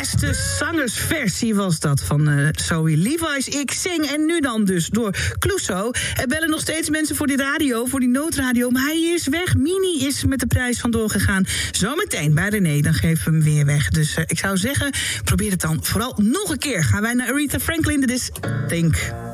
beste zangersversie was dat van Zoe Levi's Ik Zing. En nu dan dus door Clouseau. Er bellen nog steeds mensen voor die radio, voor die noodradio. Maar hij is weg. Mini is met de prijs vandoor gegaan. Zometeen bij René, dan geven we hem weer weg. Dus ik zou zeggen, probeer het dan vooral nog een keer. Gaan wij naar Aretha Franklin. Dit is Think.